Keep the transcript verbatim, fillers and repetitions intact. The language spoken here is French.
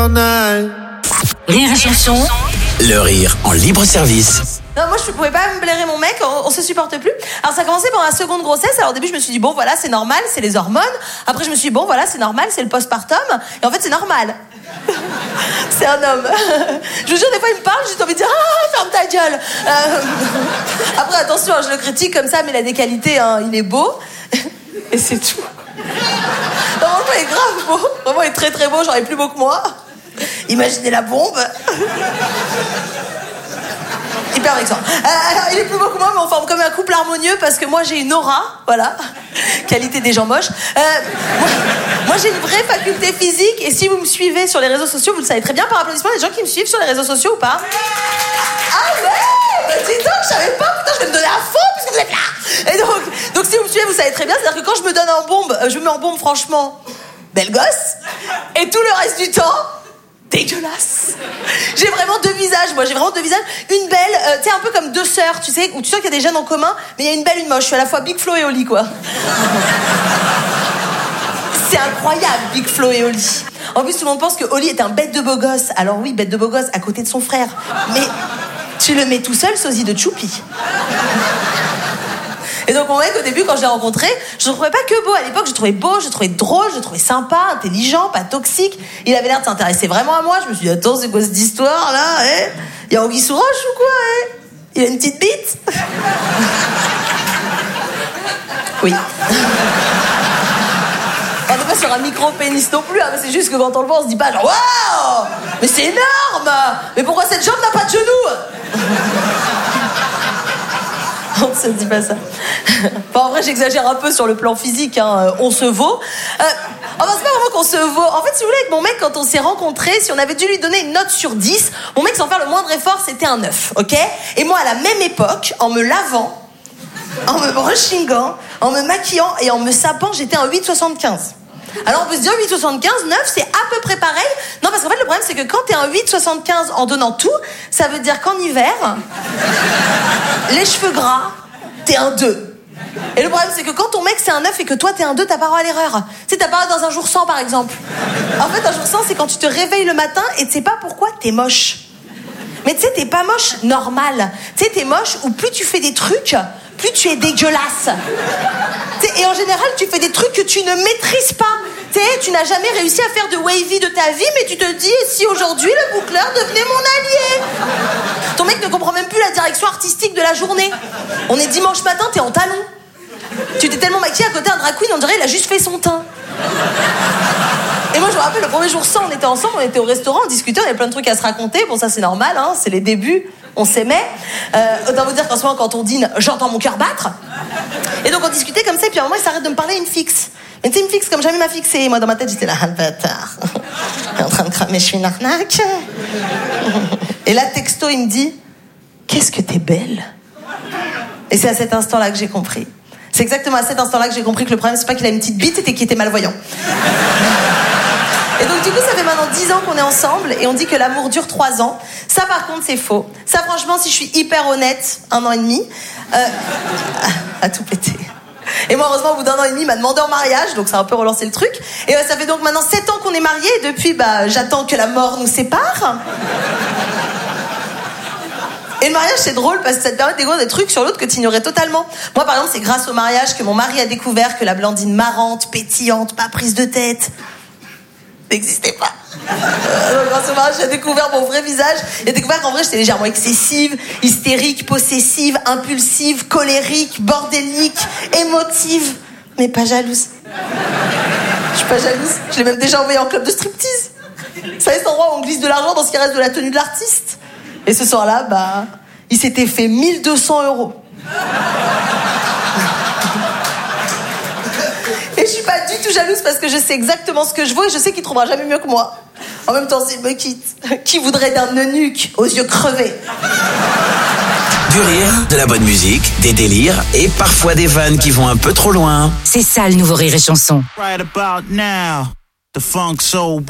Rire et chanson. Le rire en libre service. Non, moi je pouvais pas me blairer mon mec, on, on se supporte plus. Alors ça a commencé pendant la seconde grossesse. Alors au début je me suis dit bon voilà c'est normal, c'est les hormones. Après je me suis dit bon voilà c'est normal, c'est le postpartum. Et en fait c'est normal. C'est un homme. Je vous jure des fois il me parle, j'ai envie de dire ah ferme ta gueule. Euh... Après attention je le critique comme ça mais il a des qualités, hein, il est beau. Et c'est tout. Non, franchement il est grave beau. Vraiment il est très très beau, genre il est plus beau que moi. Imaginez la bombe. Hyper vexant. Euh, alors, il est plus beau que moi, mais on forme comme un couple harmonieux parce que moi j'ai une aura, voilà. Qualité des gens moches. Euh, moi, moi j'ai une vraie faculté physique et si vous me suivez sur les réseaux sociaux, vous le savez très bien par applaudissement, les gens qui me suivent sur les réseaux sociaux ou pas? Ah ouais, bah dis donc, je savais pas, putain, je vais me donner à fond puisque vous êtes là. Et donc, donc si vous me suivez, vous savez très bien, c'est-à-dire que quand je me donne en bombe, je me mets en bombe franchement, belle gosse, et tout le reste du temps, dégueulasse. J'ai vraiment deux visages, moi j'ai vraiment deux visages. Une belle, euh, tu sais, un peu comme deux sœurs, tu sais, où tu sens qu'il y a des gènes en commun, mais il y a une belle, une moche. Je suis à la fois Big Flo et Oli, quoi. C'est incroyable, Big Flo et Oli. En plus, tout le monde pense que Oli est un bête de beau gosse. Alors oui, bête de beau gosse à côté de son frère. Mais tu le mets tout seul, sosie de Choupi. Et donc mon mec au début quand je l'ai rencontré, je ne trouvais pas que beau. À l'époque je le trouvais beau, je le trouvais drôle, je le trouvais sympa, intelligent, pas toxique. Il avait l'air de s'intéresser vraiment à moi. Je me suis dit attends c'est quoi cette histoire là, hein? Il y a Anguille sous roche ou quoi, hein? Il a une petite bite. Oui. On n'est pas sur un micro-pénis non plus, hein, mais c'est juste que quand on le voit on se dit pas genre waouh, mais c'est énorme. Mais pourquoi cette jambe n'a pas de genoux? On ne se dit pas ça. Enfin, en vrai, j'exagère un peu sur le plan physique, hein. On se vaut. Euh, enfin, c'est pas vraiment qu'on se vaut. En fait, si vous voulez, avec mon mec, quand on s'est rencontrés, si on avait dû lui donner une note sur dix, mon mec, sans faire le moindre effort, c'était un neuf, ok? Et moi, à la même époque, en me lavant, en me brushingant, en me maquillant et en me sapant, j'étais un huit virgule soixante-quinze. Alors on peut se dire huit virgule soixante-quinze, neuf, c'est à peu près pareil. Non, parce qu'en fait, le problème, c'est que quand t'es un huit virgule soixante-quinze en donnant tout, ça veut dire qu'en hiver, les cheveux gras, t'es un deux. Et le problème, c'est que quand ton mec, c'est un neuf et que toi, t'es un deux, t'as pas droit à l'erreur. Tu sais, t'as pas droit dans un jour sans, par exemple. En fait, un jour sans, c'est quand tu te réveilles le matin et tu sais pas pourquoi t'es moche. Mais tu sais, t'es pas moche normal. Tu sais, t'es moche où plus tu fais des trucs, plus tu es dégueulasse. T'sais, et en général, tu fais des trucs que tu ne maîtrises pas. T'sais, tu n'as jamais réussi à faire de wavy de ta vie, mais tu te dis, si aujourd'hui le boucleur devenait mon allié? Ton mec ne comprend même plus la direction artistique de la journée. On est dimanche matin, t'es en talons. Tu t'es tellement maquillée à côté d'un drag queen, on dirait il a juste fait son teint. Et moi je me rappelle le premier jour sans, on était ensemble, on était au restaurant, on discutait, on avait plein de trucs à se raconter. Bon ça c'est normal, hein, c'est les débuts, on s'aimait. Euh, autant vous dire qu'en ce moment quand on dîne, j'entends mon cœur battre. Et donc on discutait comme ça, et puis à un moment il s'arrête de me parler, il me fixe. Mais tu sais, il me fixe comme jamais m'a fixé. Moi dans ma tête j'étais là, ah le bâtard. Il est en train de cramer, je suis une arnaque. Et là texto il me dit, qu'est-ce que t'es belle. Et c'est à cet instant-là que j'ai compris. C'est exactement à cet instant-là que j'ai compris que le problème c'est pas qu'il a une petite bite, c'était qu'il était malvoyant. Et donc du coup ça fait maintenant dix ans qu'on est ensemble et on dit que l'amour dure trois ans. Ça par contre c'est faux. Ça franchement si je suis hyper honnête, un an et demi, euh, à tout péter. Et moi heureusement au bout d'un an et demi il m'a demandé en mariage, donc ça a un peu relancé le truc. Et euh, ça fait donc maintenant sept ans qu'on est mariés et depuis bah j'attends que la mort nous sépare. Et le mariage, c'est drôle parce que ça te permet de découvrir des trucs sur l'autre que tu ignorais totalement. Moi, par exemple, c'est grâce au mariage que mon mari a découvert que la Blandine marrante, pétillante, pas prise de tête, n'existait pas. Euh, grâce au mariage, j'ai découvert mon vrai visage. J'ai découvert qu'en vrai, j'étais légèrement excessive, hystérique, possessive, impulsive, colérique, bordélique, émotive, mais pas jalouse. Je suis pas jalouse. Je l'ai même déjà envoyé en club de striptease. Vous savez, cet endroit où on glisse de l'argent dans ce qui reste de la tenue de l'artiste. Et ce soir-là, bah, il s'était fait mille deux cents euros. Et je suis pas du tout jalouse parce que je sais exactement ce que je vaux et je sais qu'il trouvera jamais mieux que moi. En même temps, s'il me quitte, qui voudrait d'un eunuque aux yeux crevés? Du rire, de la bonne musique, des délires et parfois des vannes qui vont un peu trop loin. C'est ça le nouveau Rire et chanson. Right about now, the funk soul